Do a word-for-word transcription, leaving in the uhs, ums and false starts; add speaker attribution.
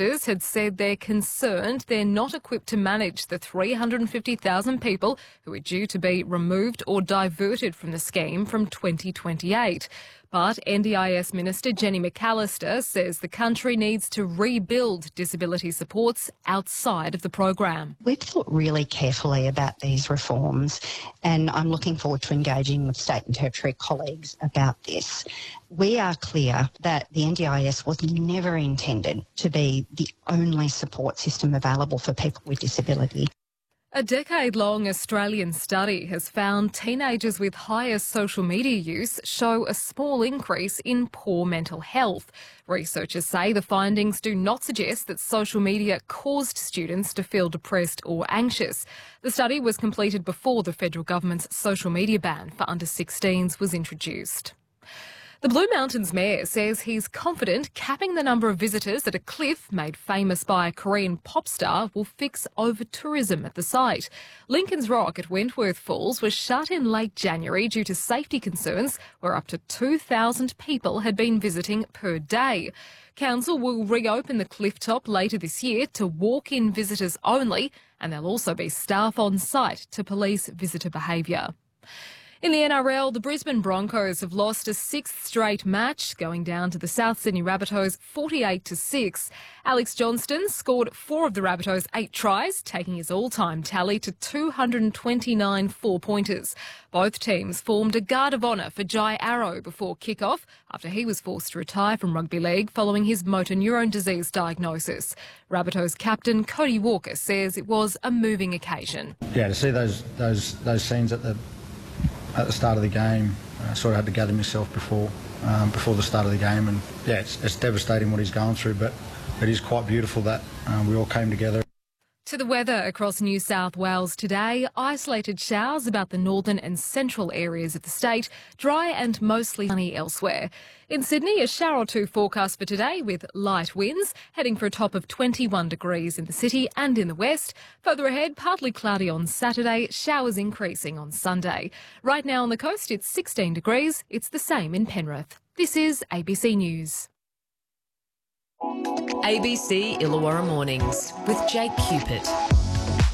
Speaker 1: ministers had said they're concerned they're not equipped to manage the three hundred fifty thousand people who are due to be removed or diverted from the scheme from twenty twenty-eight. But N D I S Minister Jenny McAllister says the country needs to rebuild disability supports outside of the program.
Speaker 2: We've thought really carefully about these reforms, and I'm looking forward to engaging with state and territory colleagues about this. We are clear that the N D I S was never intended to be the only support system available for people with disability.
Speaker 1: A decade-long Australian study has found teenagers with higher social media use show a small increase in poor mental health. Researchers say the findings do not suggest that social media caused students to feel depressed or anxious. The study was completed before the federal government's social media ban for under sixteens was introduced. The Blue Mountains Mayor says he's confident capping the number of visitors at a cliff made famous by a Korean pop star will fix over-tourism at the site. Lincoln's Rock at Wentworth Falls was shut in late January due to safety concerns, where up to two thousand people had been visiting per day. Council will reopen the cliff top later this year to walk-in visitors only, and there'll also be staff on site to police visitor behaviour. In the N R L, the Brisbane Broncos have lost a sixth straight match, going down to the South Sydney Rabbitohs forty-eight to six. Alex Johnston scored four of the Rabbitohs' eight tries, taking his all-time tally to two hundred twenty-nine four-pointers. Both teams formed a guard of honour for Jai Arrow before kick-off, after he was forced to retire from rugby league following his motor neurone disease diagnosis. Rabbitohs captain Cody Walker says it was a moving occasion.
Speaker 3: Yeah, to see those those those scenes at the at the start of the game, I sort of had to gather myself before um, before the start of the game, and yeah, it's, it's devastating what he's going through, but it is quite beautiful that um, we all came together.
Speaker 1: To the weather across New South Wales today, isolated showers about the northern and central areas of the state, dry and mostly sunny elsewhere. In Sydney, a shower or two forecast for today with light winds, heading for a top of twenty-one degrees in the city and in the west. Further ahead, partly cloudy on Saturday, showers increasing on Sunday. Right now on the coast, it's sixteen degrees. It's the same in Penrith. This is A B C News.
Speaker 4: A B C Illawarra Mornings with Jake Cupid.